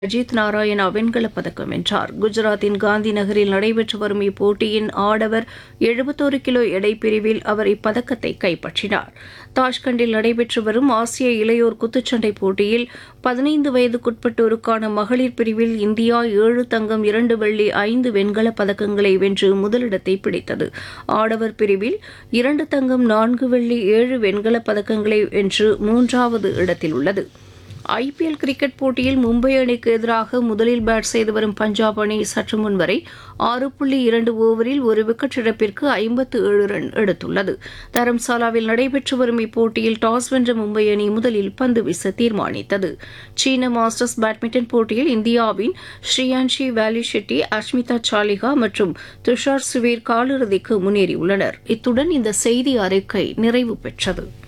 அஜித் நாராயணா வெண்கலப் பதக்கம் வென்றார். குஜராத்தின் காந்தி நகரில் நடைபெற்று வரும் இப்போட்டியின் ஆடவர் 71 கிலோ எடை பிரிவில் அவர் இப்பதக்கத்தை கைப்பற்றினார். தாஷ்கண்டில் நடைபெற்று வரும் ஆசிய இளையோர் குத்துச்சண்டை போட்டியில் 15 வயதுக்குட்பட்டோருக்கான மகளிர் பிரிவில் இந்தியா 7 தங்கம் 2 வெள்ளி 5 வெண்கலப் பதக்கங்களை வென்று முதலிடத்தை பிடித்தது. ஆடவர் பிரிவில் 2 தங்கம் 4 வெள்ளி 7 வெண்கலப் பதக்கங்களை வென்று 3வது இடத்தில் உள்ளது. ஐபிஎல் கிரிக்கெட் போட்டியில் மும்பை அணிக்கு எதிராக முதலில் பேட் செய்து வரும் பஞ்சாப் அணி சற்று முன் வரை 6.2 ஓவரில் ஒரு விக்கெட் இழப்பிற்கு 57 ரன் எடுத்துள்ளது. தரம்சாலாவில் நடைபெற்று வரும் இப்போட்டியில் டாஸ் வென்ற மும்பை அணி முதலில் பந்து வீச தீர்மானித்தது. சீன மாஸ்டர்ஸ் பேட்மிண்டன் போட்டியில் இந்தியாவின் ஸ்ரீயான்ஷி வேலி ஷெட்டி, அஷ்மிதா சாலிஹா மற்றும் துஷார் சுவீர் காலிறுதிக்கு முன்னேறியுள்ளனர். இத்துடன் இந்த செய்தி அறிக்கை நிறைவு பெற்றது.